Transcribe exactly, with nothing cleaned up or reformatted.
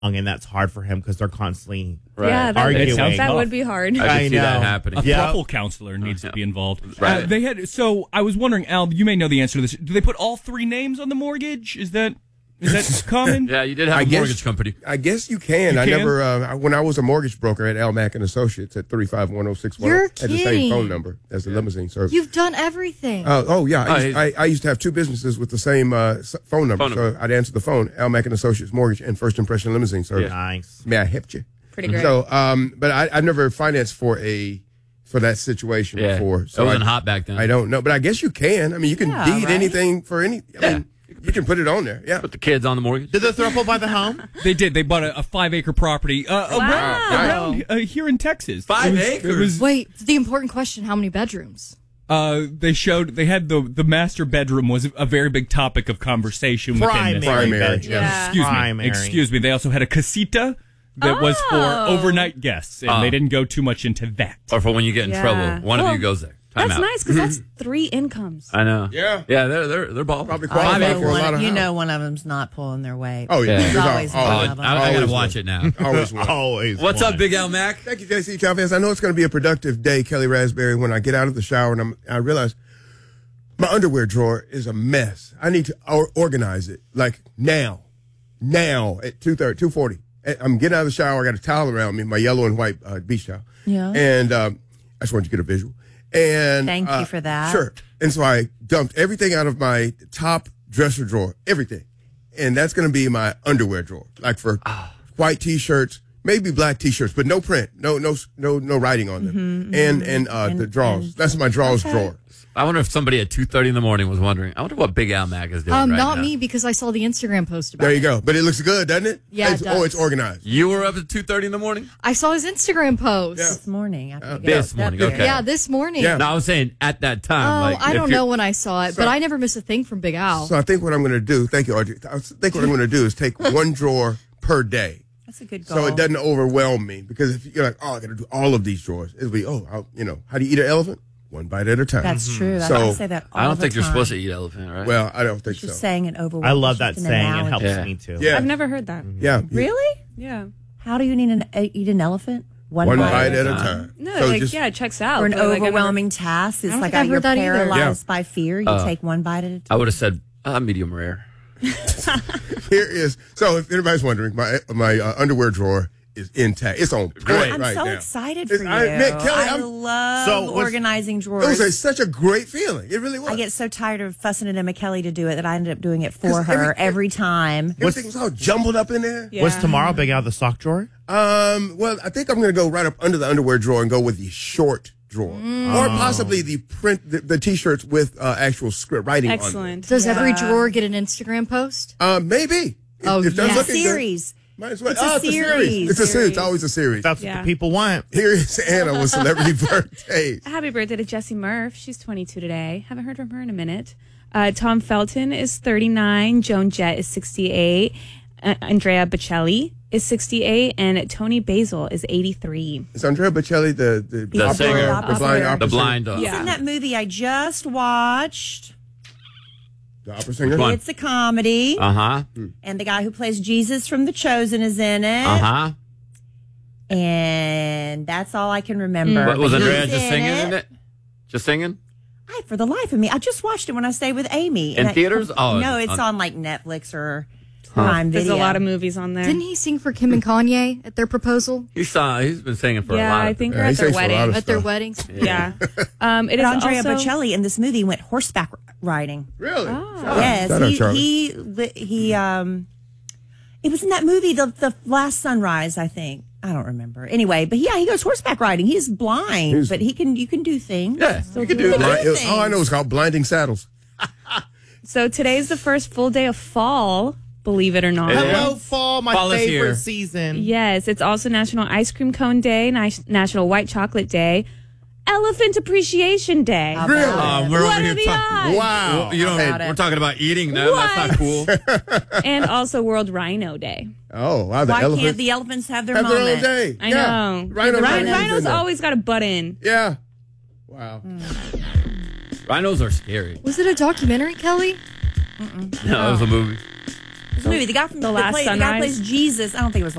and that's hard for him because they're constantly right. Yeah, that, arguing. that, tough. would be hard. I can I see know. that happening. A Yeah. couple counselor needs to be involved. Right. Uh, they had so I was wondering, Al, you may know the answer to this. Do they put all three names on the mortgage? Is that is that common? Yeah, you did have I a guess- mortgage company. I guess you can. You I can? never, uh, when I was a mortgage broker at Al Mack and Associates at three five one oh six one, You're had the same kidding. phone number as the limousine service. You've done everything. Uh, oh, yeah. Oh, I used, I, I used to have two businesses with the same uh, s- phone number. Phone number. So I'd answer the phone, Al Mack and Associates Mortgage and First Impression Limousine Service. Nice. May I help you? Pretty great. So, um, but I, I've never financed for a for that situation Yeah. before. So it wasn't I, hot back then. I don't know, but I guess you can. I mean, you can Yeah, deed right? anything for any. I Yeah. mean, you can put it on there. Yeah. Put the kids on the mortgage. Did the throuple buy the home? They did. They bought a, a five acre property uh, around, Wow. around uh, here in Texas. Five It was- acres? It was, Wait, the important question: how many bedrooms? uh, they showed they had the the master bedroom was a very big topic of conversation within Primary. this. Primary, bedroom. yeah. Excuse me. Primary. Excuse me. They also had a casita that was for Oh. overnight guests, and Oh. they didn't go too much into that. Or for when you get in Yeah. trouble. One of Well, you goes there. Time That's out. nice because that's three incomes. I know. Yeah. Yeah, they're they're they're balling. Probably I qualify know for a lot one, of you house. know one of them's not pulling their weight. Oh, yeah. Yeah. There's There's always al- one Oh, of them. I, I gotta Always watch one. it now. Always one. Always. What's one. up, Big Al Mac? Thank you, J C Chavez. I know it's going to be a productive day, Kelly Raspberry, when I get out of the shower and I'm, I realize my underwear drawer is a mess. I need to or- organize it, like now. Now at two thirty, two forty. I'm getting out of the shower. I got a towel around me, my yellow and white uh, beach towel. Yeah. And um, I just wanted you to get a visual. And Thank you uh, for that. Sure. And so I dumped everything out of my top dresser drawer, everything. And that's going to be my underwear drawer, like for white T-shirts, maybe black T-shirts, but no print, no no no no writing on them, Mm-hmm, and and uh, And- the drawers. and- That's my drawers Okay. drawer. I wonder if somebody at two thirty in the morning was wondering, I wonder what Big Al Mac is doing Um, right not now. me because I saw the Instagram post about There you it. go. But it looks good, doesn't it? Yeah, it It's, does. Oh, it's organized. You were up at two thirty in the morning? I saw his Instagram post. Yeah. This morning. After Uh, you get this up morning, there. okay. Yeah, this morning. Yeah. No, I was saying at that time. Oh, like, I if don't you're- know when I saw it, but I never miss a thing from Big Al. So I think what I'm going to do. Thank you, Audrey. I think what I'm going to do is take one drawer per day, That's a good goal. so it doesn't overwhelm me. Because if you're like, oh, I got to do all of these drawers, it'll be, oh, I'll, you know, how do you eat an elephant? One bite at a time. That's true. I- So- I say that all I don't the think you're time. supposed to eat elephant, right? Well, I don't think Just so. saying an overwhelming. I love that just an saying. It analogy. helps Yeah. me too. Yeah. I've never heard that. Yeah. Really? Yeah. How do you need an, uh, eat an elephant? One bite at a time. No, So like just- yeah, it checks out. For an but, like, I've never- overwhelming task. It's don't like think I've you're heard that either. paralyzed by fear. You Uh, take one bite at a time. I would have said uh, medium rare. Here is so. If anybody's wondering, my my uh, underwear drawer is intact. It's on point Great. I'm right so now. excited for It's- you. I- man, Kelly, I I'm- love So what's- organizing It drawers. was a, such a great feeling. It really was. I get so tired of fussing at Emma Kelly to do it that I ended up doing it for 'Cause her every- every time. Everything was all jumbled up in there. Yeah. Was tomorrow Big Al the sock drawer? Um. Well, I think I'm going to go right up under the underwear drawer and go with the short drawer, or possibly the print, the, the t-shirts with uh, actual script writing on them. Excellent. Does every Yeah. drawer get an Instagram post? Uh, maybe. Oh, if, if they're yeah. looking good, Series. might as well. It's a Oh, it's a series. series. It's a series. It's always a series. That's what Yeah. the people want. Here is Anna with celebrity birthdays. Happy birthday to Jessie Murph. She's twenty-two today. Haven't heard from her in a minute. Uh, Tom Felton is thirty-nine. Joan Jett is sixty-eight. Uh, Andrea Bocelli is sixty-eight. And Tony Basil is eighty-three. Is Andrea Bocelli the the, The opera- singer. the blind Opera. opera The blind singer? dog. Yeah. In that movie I just watched, The opera singer. one? it's a comedy, Uh huh. and the guy who plays Jesus from The Chosen is in it. Uh huh. And that's all I can remember. What was But Andrea he's just singing in it? Just singing? I, for the life of me, I just watched it when I stayed with Amy. In And I- theaters? Oh, no, it's on- on like Netflix or Prime There's Video. a lot of movies on there. Didn't he sing for Kim and Kanye at their proposal? He saw. He's been singing for a yeah, lot. I Of think Yeah, we're he at their sings for a lot wedding. of At their stuff. weddings? Yeah. Um, it But is Andrea also, Bocelli in this movie went horseback riding. Really? Oh. Yes, Shout out, he Charlie. he li- he um, it was in that movie, the the Last Sunrise, I think. I don't remember. Anyway, but yeah, he goes horseback riding. He's blind, He's- but he can you can do things. Yeah, you can do do that. Blind- it- things. all I know is called blinding saddles. So today's the first full day of fall, believe it or not. It is. Hello, fall, my Fall is favorite here. season. Yes, it's also National Ice Cream Cone Day, Ni- National White Chocolate Day, Elephant Appreciation Day. Really? Uh, we're What over are here the talking. odds? Wow. You know, About it. we're talking about eating them. That's not cool. And also World Rhino Day. Oh wow! The Why elephant can't the elephants have their have their moment? own day. I yeah. know. Rhino, Rhino, rhinos Rhino's in there. always got a butt in. Yeah. Wow. Rhinos are scary. Was it a documentary, Kelly? No, it was a movie. This movie, the guy from The the, Last play, the guy Sunrise? plays Jesus. I don't think it was